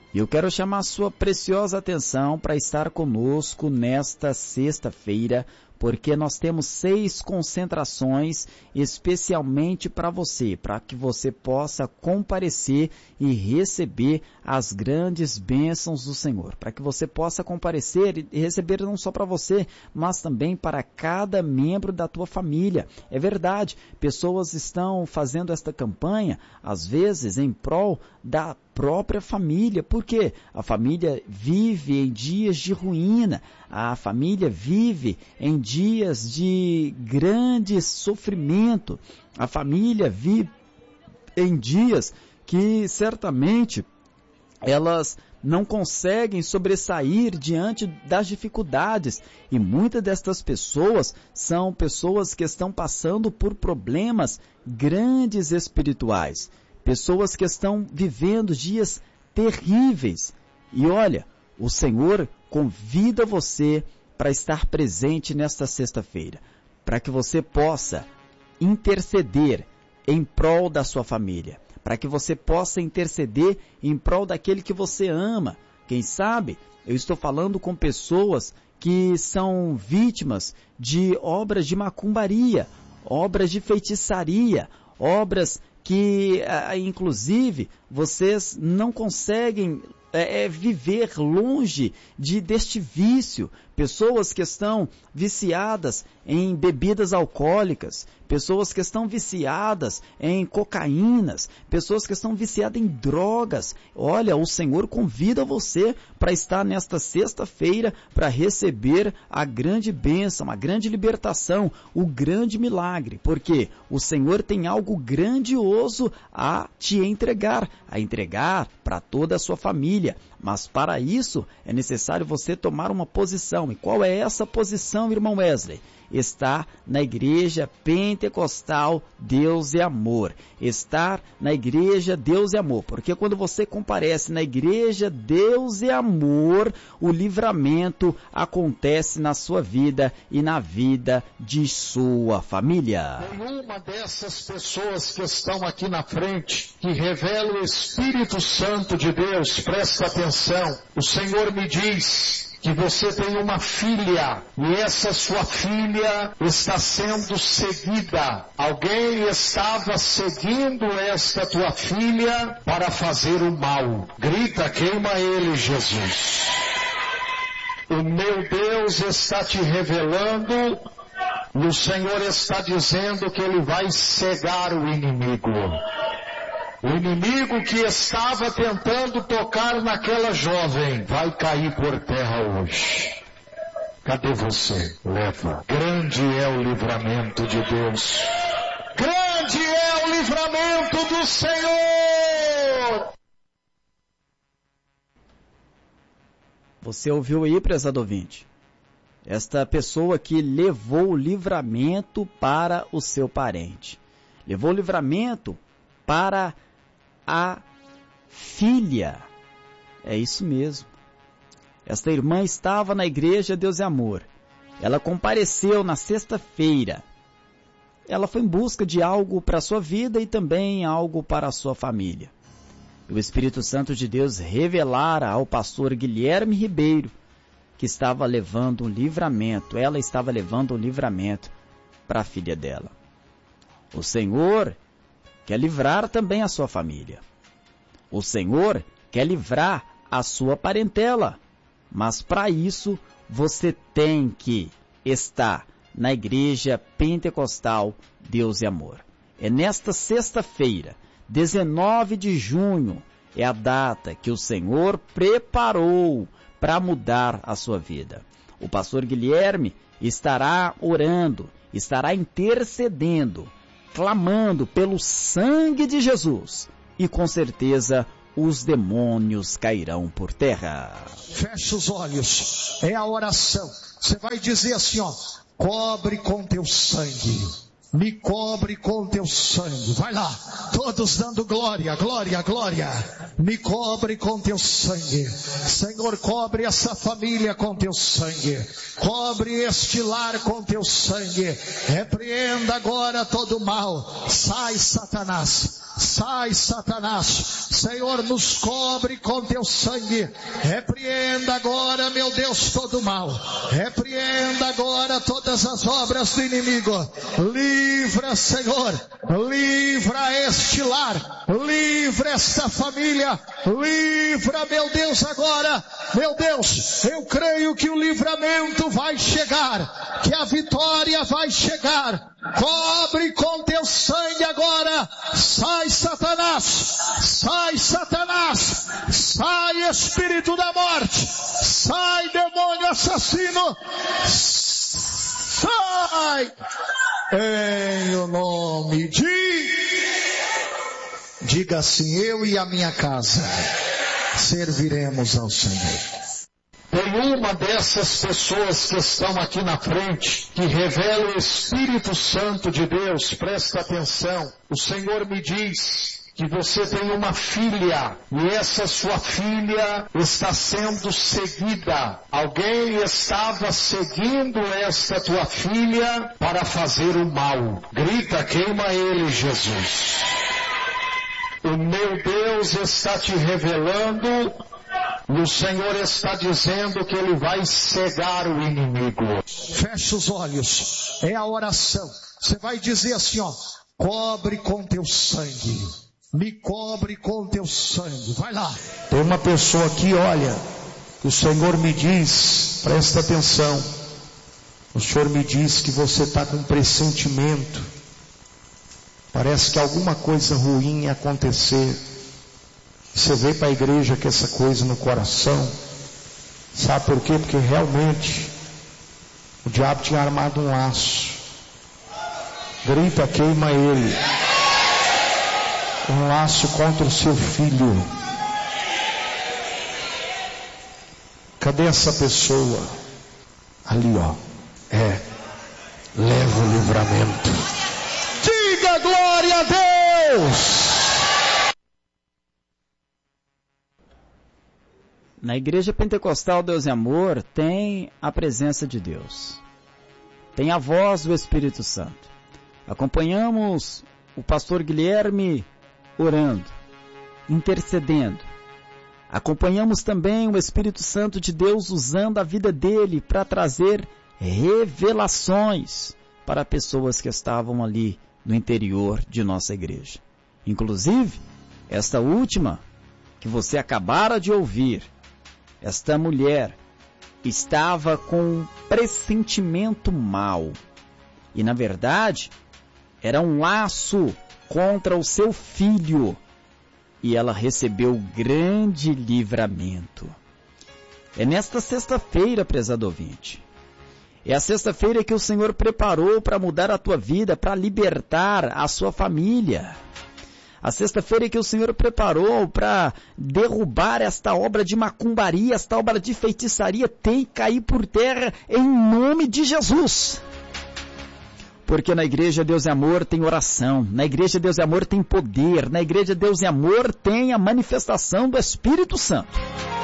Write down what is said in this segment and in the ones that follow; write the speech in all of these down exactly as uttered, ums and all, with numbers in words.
Eu quero chamar a sua preciosa atenção para estar conosco nesta sexta-feira, porque nós temos seis concentrações especialmente para você, para que você possa comparecer e receber as grandes bênçãos do Senhor, para que você possa comparecer e receber não só para você, mas também para cada membro da tua família. É verdade, pessoas estão fazendo esta campanha, às vezes em prol da própria família, porque a família vive em dias de ruína, a família vive em dias de grande sofrimento, a família vive em dias que certamente elas não conseguem sobressair diante das dificuldades, e muitas destas pessoas são pessoas que estão passando por problemas grandes espirituais, pessoas que estão vivendo dias terríveis. E olha, o Senhor convida você para estar presente nesta sexta-feira, para que você possa interceder em prol da sua família, para que você possa interceder em prol daquele que você ama. Quem sabe, eu estou falando com pessoas que são vítimas de obras de macumbaria, obras de feitiçaria, obras que, inclusive, vocês não conseguem é, é, viver longe de, deste vício. Pessoas que estão viciadas em bebidas alcoólicas, pessoas que estão viciadas em cocaínas, pessoas que estão viciadas em drogas. Olha, o Senhor convida você para estar nesta sexta-feira para receber a grande bênção, a grande libertação, o grande milagre, porque o Senhor tem algo grandioso a te entregar, a entregar para toda a sua família. Mas para isso é necessário você tomar uma posição. E qual é essa posição, irmão Wesley? Estar na igreja pentecostal Deus é Amor. Estar na igreja Deus é Amor. Porque quando você comparece na igreja Deus é Amor, o livramento acontece na sua vida e na vida de sua família. Nenhuma dessas pessoas que estão aqui na frente, que revela o Espírito Santo de Deus, presta atenção, o Senhor me diz que você tem uma filha, e essa sua filha está sendo seguida. Alguém estava seguindo esta tua filha para fazer o mal. Grita, queima ele, Jesus. O meu Deus está te revelando, e o Senhor está dizendo que Ele vai cegar o inimigo. O inimigo que estava tentando tocar naquela jovem vai cair por terra hoje. Cadê você? Leva. Grande é o livramento de Deus. Grande é o livramento do Senhor. Você ouviu aí, prezado ouvinte? Esta pessoa que levou o livramento para o seu parente. Levou o livramento para a filha. É isso mesmo. Esta irmã estava na igreja Deus é Amor. Ela compareceu na sexta-feira. Ela foi em busca de algo para a sua vida e também algo para a sua família. E o Espírito Santo de Deus revelara ao pastor Guilherme Ribeiro que estava levando um livramento. Ela estava levando um livramento para a filha dela. O Senhor quer livrar também a sua família. O Senhor quer livrar a sua parentela. Mas para isso, você tem que estar na igreja pentecostal Deus é Amor. É nesta sexta-feira, dezenove de junho, é a data que o Senhor preparou para mudar a sua vida. O pastor Guilherme estará orando, estará intercedendo, clamando pelo sangue de Jesus, e com certeza os demônios cairão por terra. Fecha os olhos, é a oração. Você vai dizer assim, ó: cobre com teu sangue, me cobre com teu sangue. Vai lá, todos dando glória, glória, glória. Me cobre com teu sangue. Senhor, cobre essa família com teu sangue. Cobre este lar com teu sangue. Repreenda agora todo mal. Sai, Satanás. Sai, Satanás. Senhor, nos cobre com teu sangue. Repreenda agora, meu Deus, todo mal. Repreenda agora todas as obras do inimigo. Livra, Senhor. Livra este lar. Livra esta família. Livra, meu Deus, agora. Meu Deus, eu creio que o livramento vai chegar. Que a vitória vai chegar. Cobre com teu sangue agora. Sai, Satanás. Sai, Satanás. Sai, espírito da morte. Sai, demônio assassino. Sai. Em o nome de... Diga assim: eu e a minha casa serviremos ao Senhor. Tem uma dessas pessoas que estão aqui na frente, que revela o Espírito Santo de Deus, presta atenção. O Senhor me diz que você tem uma filha, e essa sua filha está sendo seguida. Alguém estava seguindo esta tua filha para fazer o mal. Grita, queima ele, Jesus. O meu Deus está te revelando. E o Senhor está dizendo que Ele vai cegar o inimigo. Feche os olhos. É a oração. Você vai dizer assim, ó: cobre com teu sangue. Me cobre com teu sangue. Vai lá. Tem uma pessoa aqui, olha, o Senhor me diz, presta atenção. O Senhor me diz que você está com um pressentimento. Parece que alguma coisa ruim ia acontecer. Você veio para a igreja com essa coisa no coração. Sabe por quê? Porque realmente o diabo tinha armado um laço. Grita, queima ele. Um laço contra o seu filho. Cadê essa pessoa? Ali, ó. É. Leva o livramento. Diga glória a Deus! Na Igreja Pentecostal Deus e Amor tem a presença de Deus. Tem a voz do Espírito Santo. Acompanhamos o pastor Guilherme orando, intercedendo. Acompanhamos também o Espírito Santo de Deus usando a vida dele para trazer revelações para pessoas que estavam ali no interior de nossa igreja. Inclusive, esta última que você acabara de ouvir, esta mulher estava com um pressentimento mau. E na verdade, era um laço contra o seu filho. E ela recebeu grande livramento. É nesta sexta-feira, prezado ouvinte. É a sexta-feira que o Senhor preparou para mudar a tua vida, para libertar a sua família. A sexta-feira que o Senhor preparou para derrubar esta obra de macumbaria, esta obra de feitiçaria, tem que cair por terra em nome de Jesus. Porque na Igreja Deus e Amor tem oração, na Igreja Deus e Amor tem poder, na Igreja Deus e Amor tem a manifestação do Espírito Santo.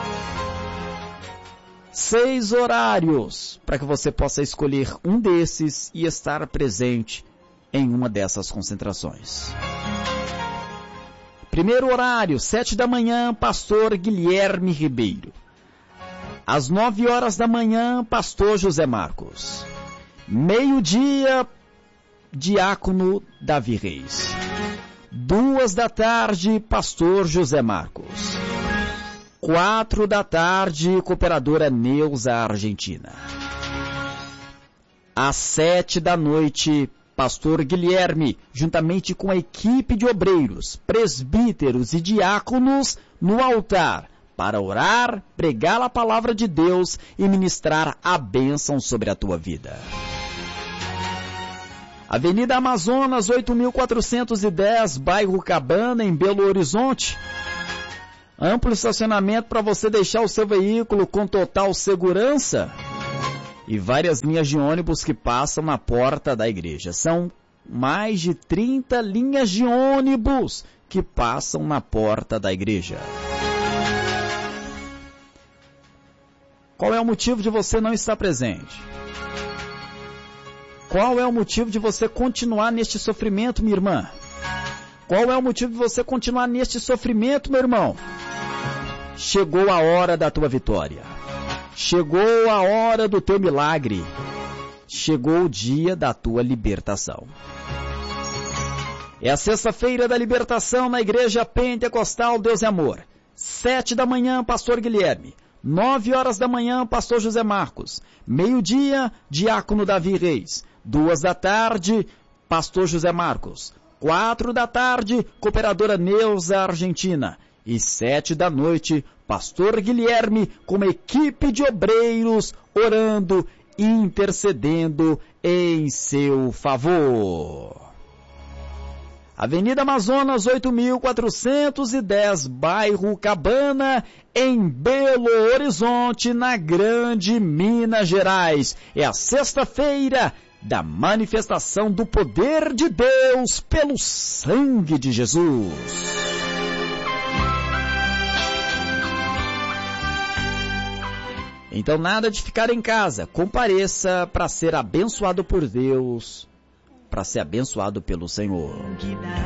Seis horários para que você possa escolher um desses e estar presente em uma dessas concentrações. Primeiro horário, sete da manhã, pastor Guilherme Ribeiro. Às nove horas da manhã, pastor José Marcos. Meio-dia, diácono Davi Reis. Duas da tarde, pastor José Marcos. Quatro da tarde, cooperadora Neuza Argentina. Às sete da noite, pastor Guilherme, juntamente com a equipe de obreiros, presbíteros e diáconos no altar, para orar, pregar a palavra de Deus e ministrar a bênção sobre a tua vida. Avenida Amazonas, oito mil quatrocentos e dez, bairro Cabana, em Belo Horizonte. Amplo estacionamento para você deixar o seu veículo com total segurança. E várias linhas de ônibus que passam na porta da igreja. São mais de trinta linhas de ônibus que passam na porta da igreja. Qual é o motivo de você não estar presente? Qual é o motivo de você continuar neste sofrimento, minha irmã? Qual é o motivo de você continuar neste sofrimento, meu irmão? Chegou a hora da tua vitória. Chegou a hora do teu milagre. Chegou o dia da tua libertação. É a sexta-feira da libertação na Igreja Pentecostal Deus é Amor. Sete da manhã, Pastor Guilherme. Nove horas da manhã, Pastor José Marcos. Meio-dia, Diácono Davi Reis. Duas da tarde, Pastor José Marcos. Quatro da tarde, Cooperadora Neuza Argentina. E sete da noite, Pastor Guilherme com uma equipe de obreiros orando e intercedendo em seu favor. Avenida Amazonas, oito mil quatrocentos e dez, bairro Cabana, em Belo Horizonte, na Grande Minas Gerais. É a sexta-feira da manifestação do poder de Deus pelo sangue de Jesus. Então nada de ficar em casa, compareça para ser abençoado por Deus, para ser abençoado pelo Senhor.